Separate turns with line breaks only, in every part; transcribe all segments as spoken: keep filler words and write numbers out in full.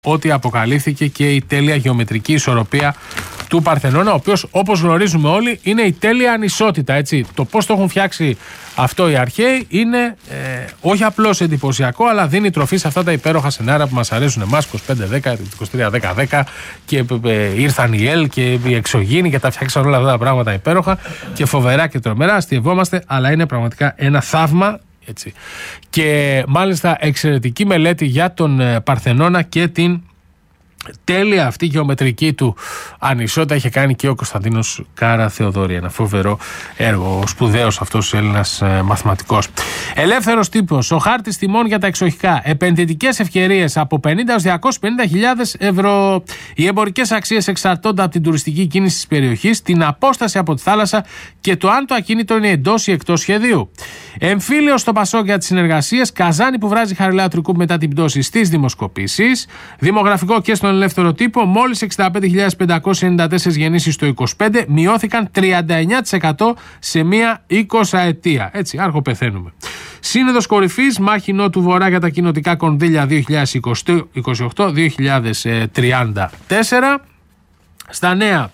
ότι αποκαλύφθηκε και η τέλεια γεωμετρική ισορροπία του Παρθενώνα, ο οποίος, όπως γνωρίζουμε όλοι, είναι η τέλεια ανισότητα. Έτσι. Το πώς το έχουν φτιάξει αυτό οι αρχαίοι είναι ε, όχι απλώς εντυπωσιακό, αλλά δίνει τροφή σε αυτά τα υπέροχα σενάρια που μας αρέσουν εμάς, είκοσι πέντε δέκα, είκοσι τρία δέκα δέκα, και ε, ήρθαν οι ΕΛ και οι εξωγήινοι και τα φτιάξαν όλα αυτά τα πράγματα υπέροχα και φοβερά και τρομερά. Αστειευόμαστε, αλλά είναι πραγματικά ένα θαύμα. Έτσι. Και μάλιστα εξαιρετική μελέτη για τον Παρθενώνα και την τέλεια αυτή γεωμετρική του ανισότητα είχε κάνει και ο Κωνσταντίνος Καραθεοδόρη. Ένα φοβερό έργο, ο σπουδαίος αυτός Έλληνας ε, μαθηματικός. Ελεύθερος τύπος, ο χάρτης τιμών για τα εξοχικά. Επενδυτικές ευκαιρίες από πενήντα έως διακόσιες πενήντα χιλιάδες ευρώ. Οι εμπορικές αξίες εξαρτώνται από την τουριστική κίνηση της περιοχής, την απόσταση από τη θάλασσα και το αν το ακίνητο είναι εντός ή εκτός σχεδίου. Εμφύλιο στο Πασόκ για τις συνεργασίες. Καζάνι που βράζει Χαριλάου Τρικούπ μετά την πτώση στις δημοσκοπήσεις. Δημογραφικό και στον ελεύθερο τύπο. Μόλις εξήντα πέντε χιλιάδες πεντακόσιες ενενήντα τέσσερις γεννήσεις το είκοσι πέντε, μειώθηκαν τριάντα εννέα τοις εκατό σε μία εικοσαετία. Έτσι, άρχο πεθαίνουμε. Σύνοδος κορυφής, μάχη Νότου Βορρά για τα κοινοτικά κονδύλια δύο χιλιάδες είκοσι οκτώ με δύο χιλιάδες τριάντα τέσσερα. Στα νέα,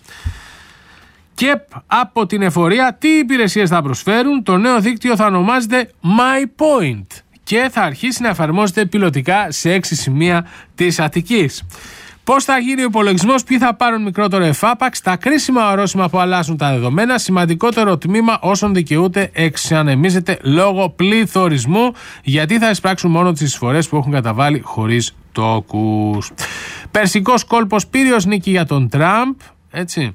ΚΕΠ από την εφορία, τι υπηρεσίες θα προσφέρουν? Το νέο δίκτυο θα ονομάζεται My Point και θα αρχίσει να εφαρμόζεται πιλωτικά σε έξι σημεία της Αττικής. Πώς θα γίνει ο υπολογισμός, ποιοι θα πάρουν μικρότερο εφάπαξ, τα κρίσιμα ορόσημα που αλλάζουν τα δεδομένα, σημαντικότερο τμήμα όσων δικαιούται εξανεμίζεται λόγω πληθωρισμού, γιατί θα εισπράξουν μόνο τις εισφορές που έχουν καταβάλει χωρίς τόκους. Περσικός κόλπος, πύριος νίκη για τον Τραμπ, έτσι.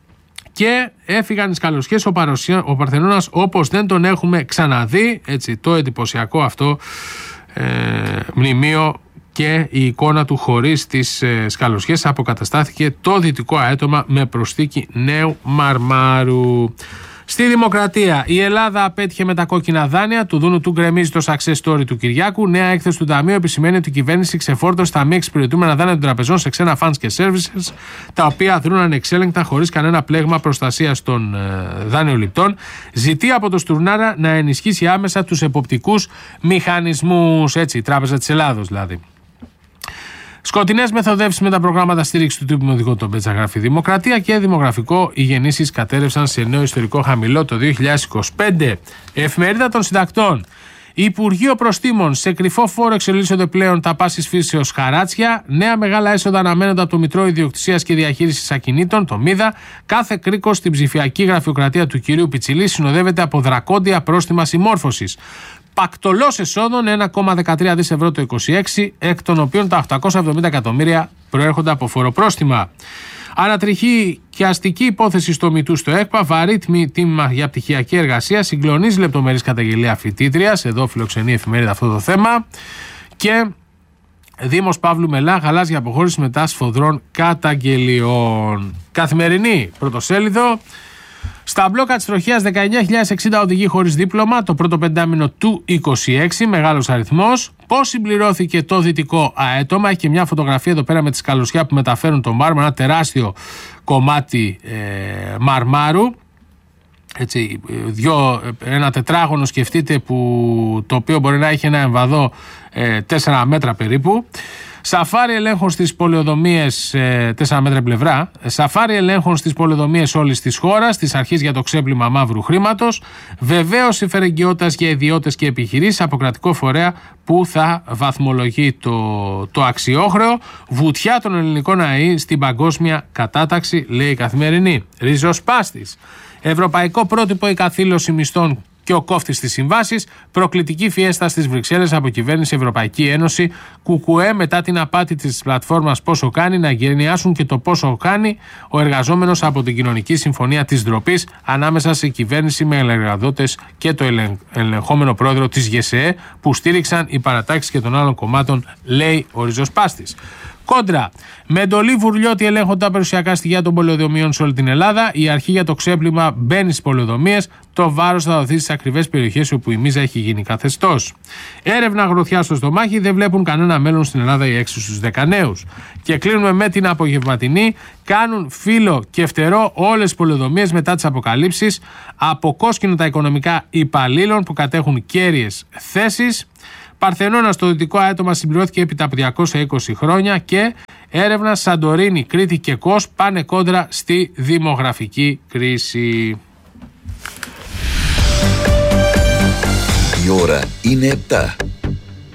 Και έφυγαν οι σκαλωσιές, ο, ο Παρθενώνας όπως δεν τον έχουμε ξαναδεί, έτσι, το εντυπωσιακό αυτό ε, μνημείο και η εικόνα του χωρίς τις ε, σκαλωσιές. Αποκαταστάθηκε το δυτικό αέτομα με προσθήκη νέου μαρμάρου. Στη Δημοκρατία, η Ελλάδα απέτυχε με τα κόκκινα δάνεια. Του Δούνου του γκρεμίζει το success story του Κυριάκου. Νέα έκθεση του Ταμείου επισημαίνει ότι η κυβέρνηση ξεφόρτωσε τα μη εξυπηρετούμενα δάνεια των τραπεζών σε ξένα funds και services, τα οποία δρούν ανεξέλεγκτα χωρίς κανένα πλέγμα προστασίας των ε, δανειοληπτών. Ζητεί από το Στουρνάρα να ενισχύσει άμεσα τους εποπτικούς μηχανισμούς. Έτσι, η Τράπεζα της Ελλάδος δηλαδή. Σκοτεινές μεθοδεύσεις με τα προγράμματα στήριξη του τύπου με οδηγό τον Πέτσα, γράφει Δημοκρατία, και δημογραφικό, οι γεννήσεις κατέρευσαν σε νέο ιστορικό χαμηλό το δύο χιλιάδες είκοσι πέντε. Εφημερίδα των Συντακτών. Υπουργείο Προστήμων, σε κρυφό φόρο εξελίσσονται πλέον τα πάσης φύσεως χαράτσια. Νέα μεγάλα έσοδα αναμένονται από το Μητρό Ιδιοκτησίας και Διαχείρισης Ακινήτων, το ΜΙΔΑ. Κάθε κρίκος στην ψηφιακή γραφειοκρατία του κυρίου Πιτσιλή συνοδεύεται από δρακόντια πρόστιμα συμμόρφωσης. Πακτολός εσόδων ένα κόμμα δεκατρία δισεκατομμύρια ευρώ το είκοσι έξι, εκ των οποίων τα οκτακόσια εβδομήντα εκατομμύρια προέρχονται από φοροπρόστιμα. Ανατριχή και αστική υπόθεση στο Μητού στο ΕΚΠΑ, βαρύ τίμημα για πτυχιακή εργασία, συγκλονίζει λεπτομερής καταγγελία φοιτήτριας, εδώ φιλοξενεί η εφημερίδα αυτό το θέμα. Και Δήμος Παύλου Μελά, γαλάζια αποχώρηση μετά σφοδρών καταγγελιών. Καθημερινή πρωτοσέλιδο. Στα μπλόκα της τροχίας δεκαεννιά χιλιάδες εξήντα οδηγοί χωρίς δίπλωμα το πρώτο πεντάμινο του είκοσι έξι, μεγάλος αριθμός. Πώς συμπληρώθηκε το δυτικό αέτομα? Έχει και μια φωτογραφία εδώ πέρα με τη σκαλωσιά που μεταφέρουν το μάρμαρο, ένα τεράστιο κομμάτι ε, μαρμάρου. Έτσι, δυο, ένα τετράγωνο σκεφτείτε, που, το οποίο μπορεί να έχει ένα εμβαδό ε, τέσσερα μέτρα περίπου. Σαφάρι ελέγχων στις πολεοδομίες, ε, τέσσερα μέτρα πλευρά. Σαφάρι ελέγχων στις πολεοδομίες όλης της χώρας, της αρχής για το ξέπλυμα μαύρου χρήματος. Βεβαίωση φερεγγιότητας για ιδιώτες και επιχειρήσεις από κρατικό φορέα που θα βαθμολογεί το, το αξιόχρεο. Βουτιά των ελληνικών ΑΕΗ στην παγκόσμια κατάταξη, λέει η Καθημερινή. Ριζοσπάστης. Ευρωπαϊκό πρότυπο η καθήλωση μισθών και ο κόφτης της συμβάσης. Προκλητική φιέστα στις Βρυξέλλες από κυβέρνηση Ευρωπαϊκή Ένωση. Κουκουέ μετά την απάτη της πλατφόρμας Πόσο Κάνει να γενιάσουν και το πόσο κάνει ο εργαζόμενος από την κοινωνική συμφωνία της ντροπής ανάμεσα σε κυβέρνηση με εργαδότες και το ελεγχόμενο πρόεδρο της ΓΕΣΕΕ που στήριξαν οι παρατάξεις και των άλλων κομμάτων, λέει ο Ριζοσπάστης. Κόντρα. Με εντολή Βουρλιώτη ελέγχονται τα περιουσιακά στοιχεία των πολεοδομίων σε όλη την Ελλάδα. Η αρχή για το ξέπλυμα μπαίνει στις πολεοδομίες. Το βάρος θα δοθεί στις ακριβές περιοχές όπου η μίζα έχει γίνει καθεστώς. Έρευνα γροθιά στο στομάχι. Δεν βλέπουν κανένα μέλλον στην Ελλάδα οι έξι στους δέκα νέους. Και κλείνουμε με την απογευματινή. Κάνουν φύλλο και φτερό όλες τις πολεοδομίες μετά τις αποκαλύψεις. Αποκόσκινουν τα οικονομικά υπαλλήλων που κατέχουν κέρυες θέσεις. Παρθενώνα στο δυτικό Άετομα συμπληρώθηκε έπειτα από διακόσια είκοσι χρόνια και έρευνα Σαντορίνη, Κρήτη και Κos πάνε κόντρα στη δημογραφική κρίση.
Η ώρα είναι επτά.